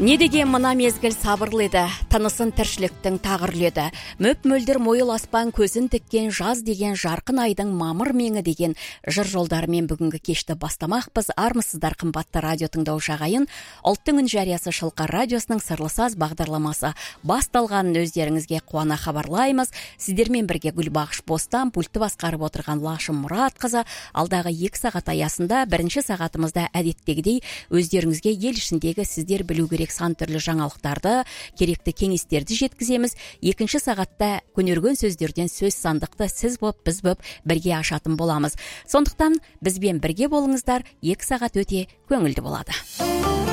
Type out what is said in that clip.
Не деген мына мезгіл сабырлы еді, тынысын тіршіліктің тағырледі. Мөп-мөлдір мойыл аспан көзін тіккен жаз деген жарқын айдың мамыр меңі деген жыр жолдарымен бүгінгі кешті бастамақпыз. Армысыздар қымбатты радио тыңдаушы ағайын. Ұлттың үн жариясы Шалқар радиосының сырлы саз бағдарламасы басталғанын өздеріңізге қуана хабарлаймыз. Сіздермен бірге Гүлбақыш Бостан, пультті басқарып отырған Лашым Мұратқызы. Алдағы 2 сағат аясында бірінші сағатымызда әдеттегідей өздеріңізге ел ішіндегі сіздер білу керек сан түрлі жаңалықтарды, керекті кеңестерді жеткіземіз. Екінші сағатта көнерген сөздерден сөз сандықты сіз боп, біз боп бірге ашатын боламыз. Сондықтан бізбен бірге болыңыздар, 2 сағат өте көңілді болады.